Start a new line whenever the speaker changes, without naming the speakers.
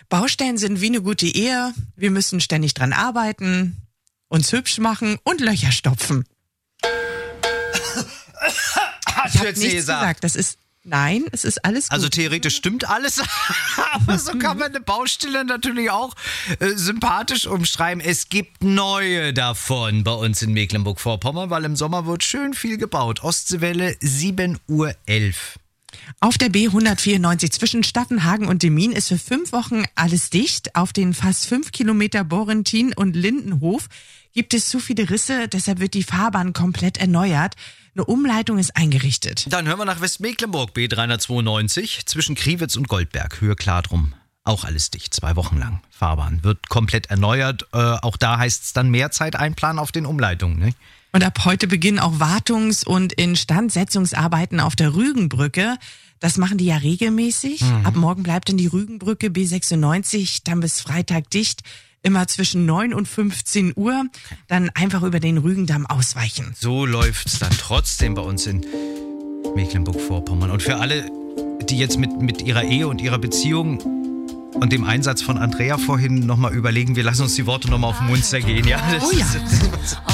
Baustellen sind wie eine gute Ehe. Wir müssen ständig dran arbeiten, uns hübsch machen und Löcher stopfen.
Hast du jetzt nicht gesagt?
Nein, es ist alles gut.
Also theoretisch stimmt alles, aber so kann man eine Baustelle natürlich auch sympathisch umschreiben. Es gibt neue davon bei uns in Mecklenburg-Vorpommern, weil im Sommer wird schön viel gebaut. Ostseewelle 7:11 Uhr.
Auf der B194 zwischen Staffenhagen und Demmin ist für 5 Wochen alles dicht. Auf den fast 5 Kilometer Borentin und Lindenhof gibt es zu viele Risse, deshalb wird die Fahrbahn komplett erneuert. Eine Umleitung ist eingerichtet.
Dann hören wir nach Westmecklenburg, B392, zwischen Kriwitz und Goldberg, Höhe Kladrum. Auch alles dicht, 2 Wochen lang. Fahrbahn wird komplett erneuert. Auch da heißt es dann mehr Zeit einplanen auf den Umleitungen. Ne?
Und ab heute beginnen auch Wartungs- und Instandsetzungsarbeiten auf der Rügenbrücke. Das machen die ja regelmäßig. Ab morgen bleibt dann die Rügenbrücke B96 dann bis Freitag dicht. Immer zwischen 9 und 15 Uhr. Dann einfach über den Rügendamm ausweichen.
So läuft's dann trotzdem bei uns in Mecklenburg-Vorpommern. Und für alle, die jetzt mit ihrer Ehe und ihrer Beziehung und dem Einsatz von Andrea vorhin nochmal überlegen, wir lassen uns die Worte nochmal auf den Mund zergehen. Ja,
Oh ja.